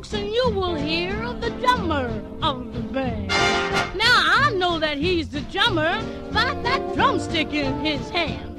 folks, and you will hear of the drummer of the band. Now, I know that he's the drummer by that drumstick in his hand.